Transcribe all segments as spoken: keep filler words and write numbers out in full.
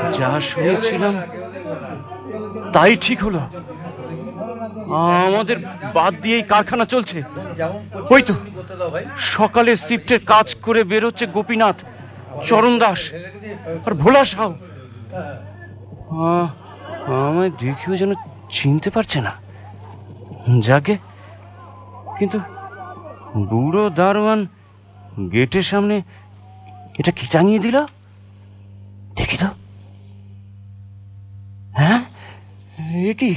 যা শুনেছিলাম তাই ঠিক হলো। আমাদের বাদ দিয়েই কারখানা চলছে। ওই তো সকালে শিফটের কাজ করে বেরোচ্ছে গোপীনাথ, চরণ দাস আর ভোলা সাউ। আমায় দেখেও যেন চিনতে পারছে না। যাকে কিন্তু বুড়ো দারোয়ান গেটের সামনে এটা কি টাঙিয়ে দিল দেখি তো। হ্যাঁ, এ কি?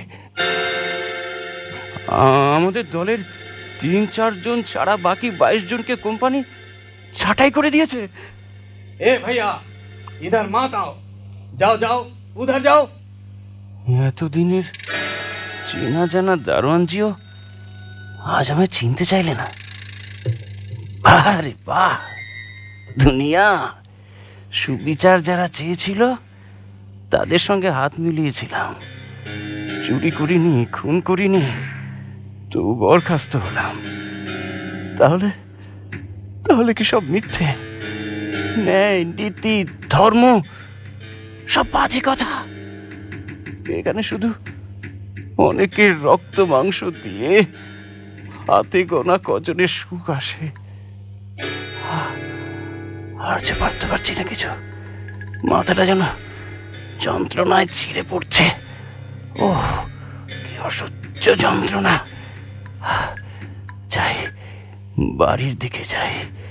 আমাদের দলের তিন চারজন ছাড়া বাকি বাইশ জনকে কোম্পানি ছাঁটাই করে দিয়েছে। এ ভাইয়া, ইধার মত আও, যাও যাও, উধার যাও। এতদিনের চেনা জানা দারোয়ানজিও আজ আমায় চিনতে চাইলে না। আরে বাহ, দুনিয়া সুবিচার যারা চেয়েছিল তাদের সঙ্গে হাত মিলিয়েছিলাম। চুরি করিনি, খুন করিনি, তো বরখাস্ত হলাম। তাহলে তাহলে কি সব মিথ্যে? ন্যায়, নীতি, ধর্ম সব বাজে কথা। এখানে শুধু অনেকের রক্ত মাংস দিয়ে হাতে গোনা কজনের সুখ আসে। আর যে পারতে পারছি না কিছু, মাথাটা যেন যন্ত্রণায় ছিঁড়ে পড়ছে। ও কি অসহ্য যন্ত্রণা। যাই, বাড়ির দিকে যাই।